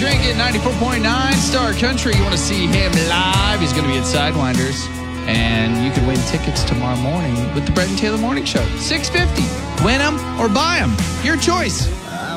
Drink It 94.9 Star Country. You want to see him live? He's going to be at Sidewinders. And you can win tickets tomorrow morning with the Brett and Taylor Morning Show. $6.50. Win them or buy them. Your choice.